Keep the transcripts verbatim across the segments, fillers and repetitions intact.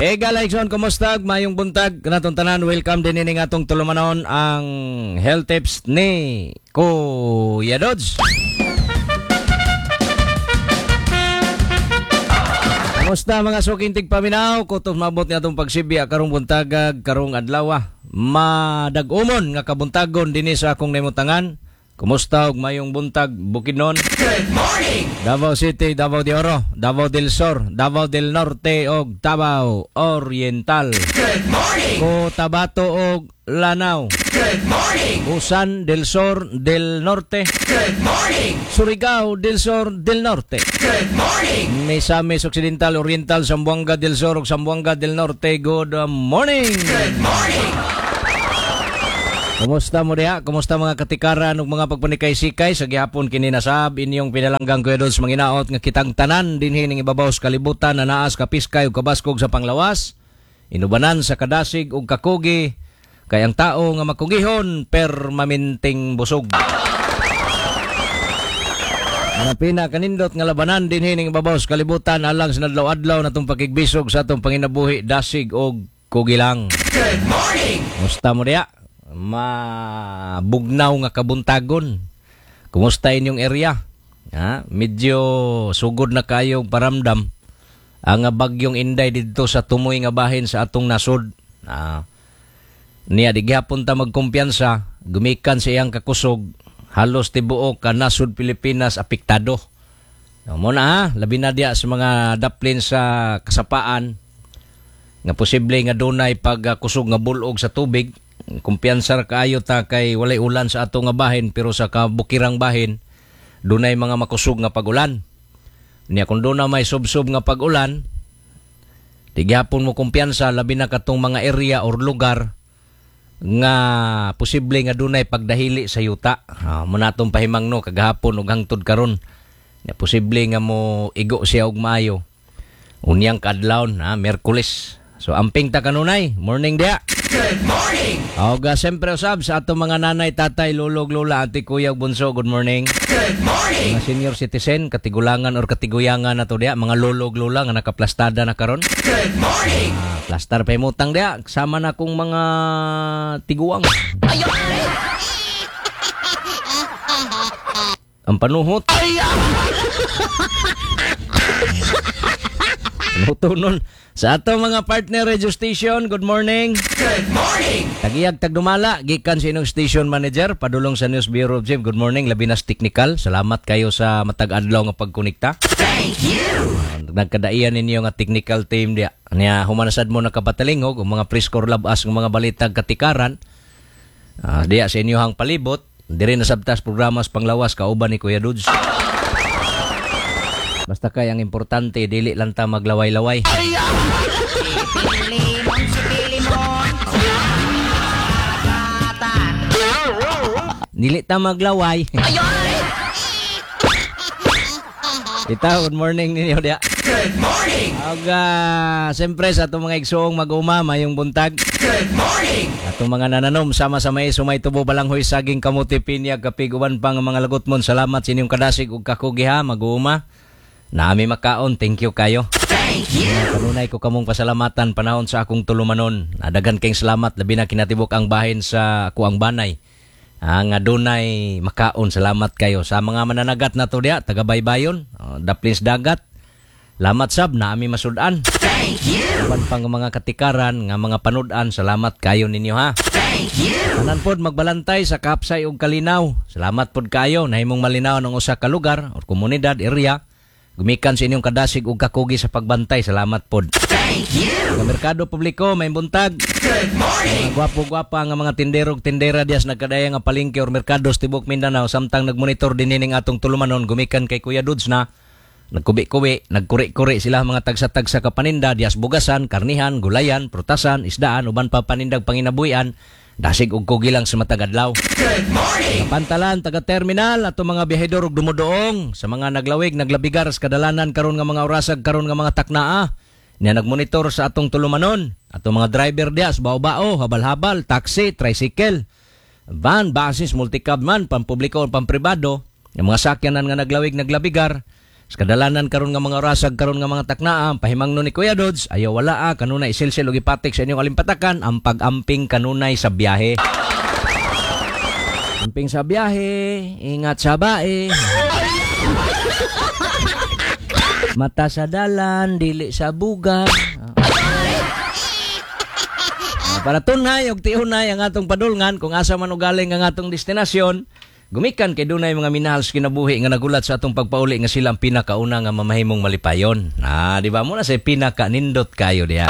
Eh Galaikson, kumusta? Mayong buntag kanatong tanan. Welcome din ini atong tulumanon ang health tips ni Kuya Dodge. Kumusta mga sukintig paminaw? Kutob mabot nga itong pagsibya karong buntagag, karong adlaw. Madagumon nga kabuntagon dinhi sa akong namutangan. Kumusta og mayong buntag Bukidnon? Good morning! Davao City, Davao de Oro, Davao del Sur, Davao del Norte og Davao Oriental. Good morning! Cotabato og Lanao. Good morning! Busan del Sur del Norte. Good morning! Surigao del Sur del Norte. Good morning! Misamis Occidental, Oriental, Zamboanga del Sur ug Zamboanga del Norte. Good morning! Good morning! Kumusta mo diha? Kumusta mga katikaran ug mga pagpanikay-sikay sa gihapon kini nasab inyong pinalanggang Kuya Dodge manginaot nga kitang tanan dinhi ning ibabaw sa kalibutan na naas kapiskay ug kabaskog sa panglawas, inubanan sa kadasig ug kakugi kay ang tao nga makugihon permanenteng busog. Ang pina kanindot nga labanan dinhi ning ibabaw sa kalibutan alang sa adlaw-adlaw natong pakigbisog sa atong panginabuhi dasig og kugi lang. Good morning! Kumusta mo diha? Mabugnaw nga kabuntagon. Kumusta inyong area? Ha? Medyo sugod na kayo paramdam ang bagyong Inday dito sa tumoy nga bahin sa atong nasod. Ah, niya di gyapon ta magkumpiyansa, gumikan sa iyang kakusog, halos tibuok ka nasod Pilipinas apektado. No, mo na ha, labi na diya sa mga daplin sa kasapaan nga posible nga dunay pagkusog nga bulog sa tubig. Kumpiyansa kaayo ta kay walay ulan sa ato nga bahin pero sa kabukirang bahin dunay mga makusog nga pagulan. Niya kung doon na may subsub nga pagulan, di gyapon mo kumpiyansa labi na katong mga area or lugar nga posible nga dunay pagdahili sa yuta. Ah, mo natong pahimangno kagahapon ug hangtod karon. Niya posible nga mo igo siya og maayo. Unyang kadlawon, ha, Miyerkules. So amping ta kanunay, morning dia. Good morning! Oga, siyempre usab sa atong mga nanay, tatay, lulog, lula, ati, kuya, bunso, good morning. Good morning! Mga senior citizen, katigulangan or katiguyangan na to dia, mga lulog, lula, nga nakaplastada na karon. Good morning! Ah, plastar pa imutang dia, sama na kong mga tiguang. Ang panuhot. Panutunon. Sa ato mga partner radio station, good morning. Good morning! Tagiyag tagdumala, gikan sa inyong station manager, padulong sa News Bureau of Jim. Good morning, Labinas Technical. Salamat kayo sa matag-adlaw nga pagkonekta. Thank you! Nagkadaian ninyo nga technical team dia. Niya humanasad mo nakabatalingog, ang mga pre-score labas, ang mga balitag katikaran. Uh, diya sa inyohang palibot, diri na sabtas programas panglawas kauban ni Kuya Dodge. Basta kay ang importante, dili lang ta maglaway-laway. Sipilimon, sipilimon, Dili ta maglaway. Ita, good morning ninyo dia. Good morning! Aga, siyempre sa itong mga igsoong mag-uma, mayong buntag. Good morning! Atong mga nananom, sama-sama sumay tubo balanghoy saging kamuti pinyag kapiguban pang mga lagot mon. Salamat sa inyong kadasig ug kakugiha, mag-uma. Naami makaon, thank you kayo. Thank you! Kanunay ko kamong pasalamatan panahon sa akong tulumanon. Nadagan kayong salamat, labi na kinatibok ang bahin sa kuang banay. Ang adunay makaon, salamat kayo. Sa mga mananagat na to diya, taga-baybayon, uh, daplins dagat. Salamat sab, naami masudan. Thank you! Uban pang mga katikaran, nga mga panudan, salamat kayo ninyo ha. Thank you! Tanan pod magbalantay sa kapsay ug kalinaw. Salamat pod kayo, nahimong malinaw ng usa ka lugar o komunidad, area. Gumikan sa inyong kadasig ug kakugi sa pagbantay. Salamat pod. Thank you! Sa merkado publiko, may buntag. Good morning! Mga gwapo-gwapa nga mga tinderog tindera dias nagkadaya nga palengke or merkado sa tibok Mindanao samtang nagmonitor din ning atong tulumanon gumikan kay Kuya Dodge na nagkubi-kubi, nagkuri-kuri sila mga tagsa-tagsa ka paninda dias bugasan, karnihan, gulayan, prutasan, isdaan uban pa panindag panginabuhian. Dasig og kugi lang sa matag adlaw. Good morning! Pantalan taga-terminal ato mga biyahedor ug dumudoong sa mga naglawig naglabigar sa kadalanan karon nga mga orasag karon nga mga taknaa. Niya nagmonitor sa atong tulumanon. Ato mga driver dias bao-bao, habal-habal, taxi, tricycle, van, buses, multicab man, pampubliko o pampribado. Yung mga sakyanan nga naglawig naglabigar Kadalanan karon nga mga rasag karon nga mga taknaa, pahimangno ni Kuya Dods, ayaw wala ah, kanunay isilsil og ipatik sa inyong alimpatakan ang pag-amping kanunay sa biyahe. Amping sa biyahe, ingat sa bae. Mata sa dalan, dili sa bugas. Para tunay og tiunay ang atong padulngan kung asa man ugaling ang atong destinasyon, gumikan kay dunay mga minahal sa kinabuhi nga nagulat sa atong pagpauli nga sila ang pinakauna nga mamahimong malipayon. Ah, di ba mo na say pinaka nindot kayo diha.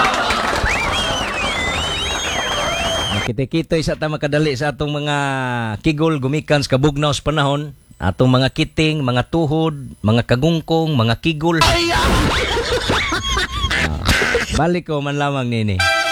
Nakita-kita isa ta makadali sa atong mga kigol gumikan sa kabugnaw sa panahon, atong mga kiting, mga tuhod, mga kagungkong, mga kigol. Ah, balik ko man lamang nini.